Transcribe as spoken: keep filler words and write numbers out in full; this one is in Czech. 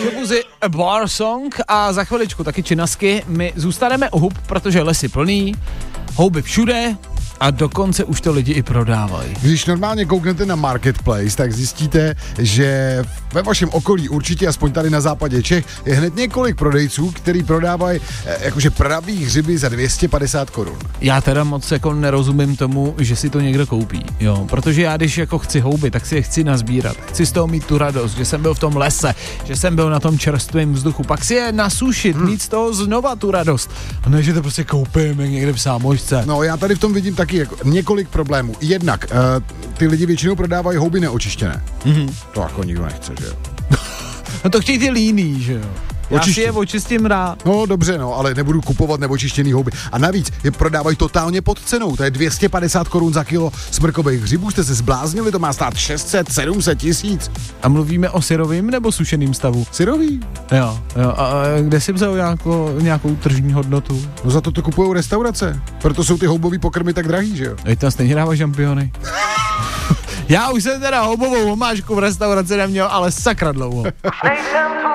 Buzy a Bar Song a za chviličku taky činasky. My zůstaneme u hub, protože les je plný, houby všude a dokonce už to lidi i prodávají. Když normálně kouknete na Marketplace, tak zjistíte, že ve vašem okolí, určitě aspoň tady na západě Čech, je hned několik prodejců, který prodávají eh, jakože pravý hřiby za dvě stě padesát korun. Já teda moc jako nerozumím tomu, že si to někdo koupí, jo, protože já když jako chci houby, tak si je chci nazbírat, chci z toho mít tu radost, že jsem byl v tom lese, že jsem byl na tom čerstvém vzduchu, pak si je nasušit, hmm. mít z toho znova tu radost, a ne, že to prostě koupím někde v sámošce. No já tady v tom vidím taky jako několik problémů. Jednak, uh, ty lidi většinou prodávají houby neočištěné. Mm-hmm. To jako nikdo nechce, že jo? No to chtějí ty líný, že jo? Já Očištěn. si je očistím rád. No dobře, no, ale nebudu kupovat neočištěný houby. A navíc je prodávají totálně pod cenou. To je dvě stě padesát korun za kilo smrkových hřibů. Jste se zbláznili, to má stát šest set, sedm set tisíc. A mluvíme o syrovým nebo sušeným stavu? Syrový. Jo, jo. A, a kde si vzal nějakou, nějakou tržní hodnotu? No za to to kupujou restaurace. Proto jsou ty houbový pokrmy tak drahý, že jo? Teď tam stejně dávají žampiony. Já už jsem teda houbovou omáčku v restauraci neměl, ale sakra dlouho.